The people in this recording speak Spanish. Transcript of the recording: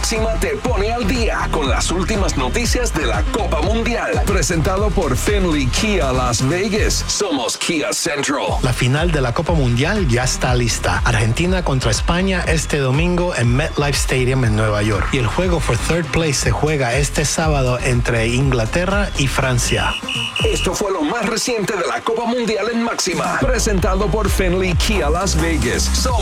Máxima te pone al día con las últimas noticias de la Copa Mundial. Presentado por Finley Kia Las Vegas. Somos Kia Central. La final de la Copa Mundial ya está lista. Argentina contra España este domingo en MetLife Stadium en Nueva York. Y el juego for third place se juega este sábado entre Inglaterra y Francia. Esto fue lo más reciente de la Copa Mundial en Máxima. Presentado por Finley Kia Las Vegas. Somos